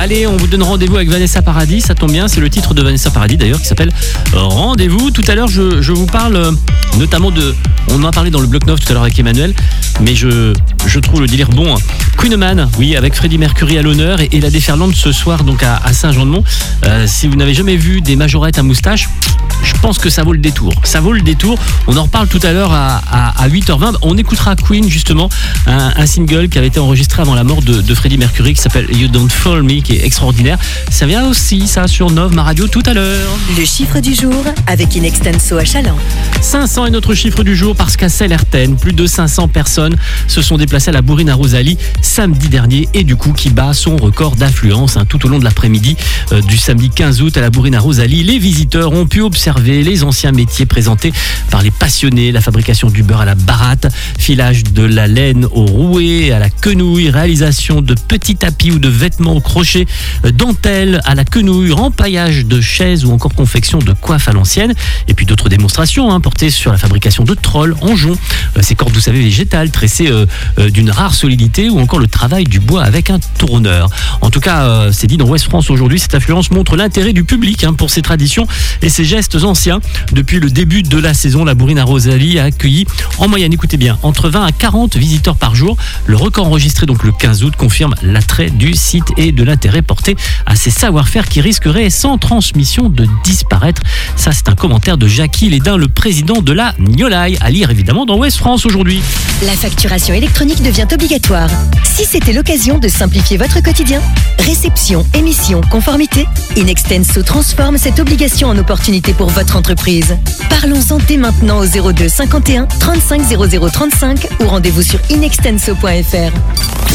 Allez, on vous donne rendez-vous avec Vanessa Paradis, ça tombe bien, c'est le titre de Vanessa Paradis d'ailleurs qui s'appelle Rendez-vous. Tout à l'heure, je vous parle notamment on en a parlé dans le bloc-notes tout à l'heure avec Emmanuel, mais je trouve le délire bon. Queen Man, oui, avec Freddie Mercury à l'honneur et la déferlante ce soir donc à Saint-Jean-de-Mont. Si vous n'avez jamais vu des majorettes à moustache, je pense que ça vaut le détour. Ça vaut le détour. On en reparle tout à l'heure à 8h20. On écoutera Queen, justement, un single qui avait été enregistré avant la mort de Freddie Mercury qui s'appelle You Don't Fool Me, qui est extraordinaire. Ça vient aussi, ça, sur Nov, ma radio, tout à l'heure. Le chiffre du jour avec Inextenso à Chaland. 500 est notre chiffre du jour parce qu'à Sellerten, plus de 500 personnes se sont déplacées à la Bourrine à Rosalie samedi dernier et du coup qui bat son record d'affluence tout au long de l'après-midi du samedi 15 août à la Bourrine à Rosalie. Les visiteurs ont pu observer les anciens métiers présentés par les passionnés, la fabrication du beurre à la baratte, filage de la laine au rouet, à la quenouille, réalisation de petits tapis ou de vêtements au crochet, dentelle à la quenouille, rempaillage de chaises ou encore confection de coiffes à l'ancienne. Et puis d'autres démonstrations portées sur la fabrication de trolls en jonc, ces cordes, vous savez, végétales, tressées d'une rare solidité ou encore le travail du bois avec un tourneur. En tout cas, c'est dit dans Ouest France aujourd'hui, cette affluence montre l'intérêt du public pour ces traditions et ces gestes anciens. Depuis le début de la saison, la Bourrine à Rosalie a accueilli en moyenne, écoutez bien, entre 20 à 40 visiteurs par jour. Le record enregistré donc le 15 août confirme l'attrait du site et de l'intérêt porté à ces savoir-faire qui risqueraient sans transmission de disparaître. Ça, c'est un commentaire de Jackie Lédin, le président de la Niolaï, à lire évidemment dans Ouest France aujourd'hui. La facturation électronique devient obligatoire. Si c'était l'occasion de simplifier votre quotidien, réception, émission, conformité, Inextenso transforme cette obligation en opportunité pour votre entreprise. Parlons-en dès maintenant au 02 51 35 00 35 ou rendez-vous sur inextenso.fr.